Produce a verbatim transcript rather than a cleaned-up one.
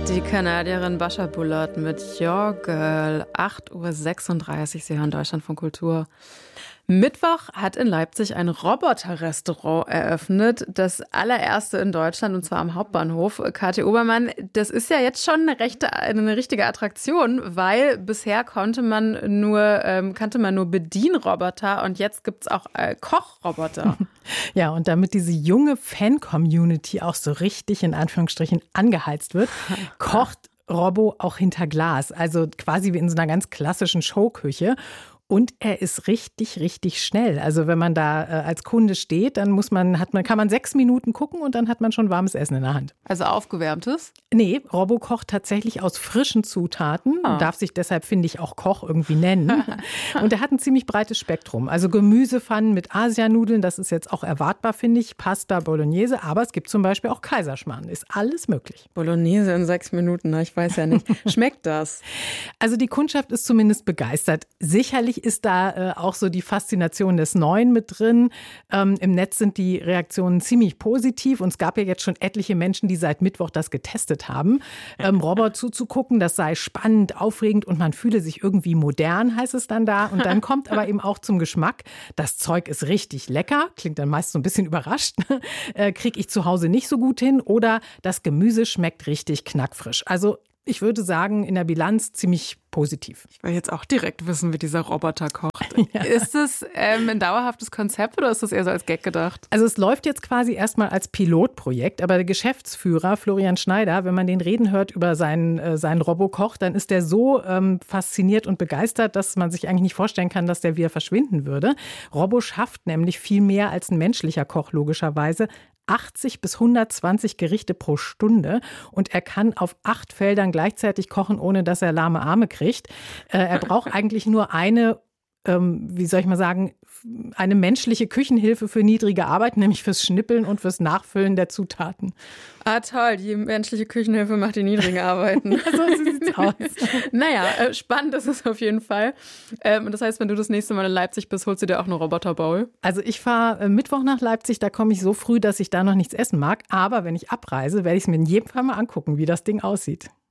Die Kanadierin Basha Bullard mit Your Girl, acht Uhr sechsunddreißig. Sie hören Deutschlandfunk Kultur. Mittwoch hat in Leipzig ein Roboterrestaurant eröffnet, das allererste in Deutschland, und zwar am Hauptbahnhof. Kathi Obermann, das ist ja jetzt schon eine, rechte, eine richtige Attraktion, weil bisher konnte man nur, ähm, kannte man nur Bedienroboter und jetzt gibt's auch äh, Kochroboter. Ja, und damit diese junge Fan-Community auch so richtig in Anführungsstrichen angeheizt wird, kocht Robbo auch hinter Glas, also quasi wie in so einer ganz klassischen Showküche. Und er ist richtig, richtig schnell. Also wenn man da äh, als Kunde steht, dann muss man, hat man, kann man sechs Minuten gucken und dann hat man schon warmes Essen in der Hand. Also aufgewärmtes? Nee, Robbo kocht tatsächlich aus frischen Zutaten. Oh. Darf sich deshalb, finde ich, auch Koch irgendwie nennen. Und er hat ein ziemlich breites Spektrum. Also Gemüsepfannen mit Asianudeln, das ist jetzt auch erwartbar, finde ich. Pasta, Bolognese, aber es gibt zum Beispiel auch Kaiserschmarrn. Ist alles möglich. Bolognese in sechs Minuten, na, ich weiß ja nicht. Schmeckt das? Also die Kundschaft ist zumindest begeistert. Sicherlich ist da äh, auch so die Faszination des Neuen mit drin. Ähm, im Netz sind die Reaktionen ziemlich positiv und es gab ja jetzt schon etliche Menschen, die seit Mittwoch das getestet haben. Ähm, Robot zuzugucken, das sei spannend, aufregend und man fühle sich irgendwie modern, heißt es dann da. Und dann kommt aber eben auch zum Geschmack. Das Zeug ist richtig lecker, klingt dann meist so ein bisschen überrascht. äh, Kriege ich zu Hause nicht so gut hin oder das Gemüse schmeckt richtig knackfrisch. Also ich würde sagen, in der Bilanz ziemlich positiv. Ich will jetzt auch direkt wissen, wie dieser Roboter kocht. Ja. Ist das ähm, ein dauerhaftes Konzept oder ist das eher so als Gag gedacht? Also es läuft jetzt quasi erstmal als Pilotprojekt, aber der Geschäftsführer Florian Schneider, wenn man den reden hört über seinen, äh, seinen Robokoch, dann ist der so ähm, fasziniert und begeistert, dass man sich eigentlich nicht vorstellen kann, dass der wieder verschwinden würde. Robbo schafft nämlich viel mehr als ein menschlicher Koch, logischerweise. achtzig bis hundertzwanzig Gerichte pro Stunde und er kann auf acht Feldern gleichzeitig kochen, ohne dass er lahme Arme kriegt. Äh, er braucht eigentlich nur eine, ähm, wie soll ich mal sagen, eine menschliche Küchenhilfe für niedrige Arbeit, nämlich fürs Schnippeln und fürs Nachfüllen der Zutaten. Ah, toll, die menschliche Küchenhilfe macht die niedrigen Arbeiten. Ja, so sieht's aus. Naja, äh, spannend ist es auf jeden Fall. Ähm, das heißt, wenn du das nächste Mal in Leipzig bist, holst du dir auch eine Roboterbowl? Also ich fahre äh, Mittwoch nach Leipzig, da komme ich so früh, dass ich da noch nichts essen mag. Aber wenn ich abreise, werde ich es mir in jedem Fall mal angucken, wie das Ding aussieht.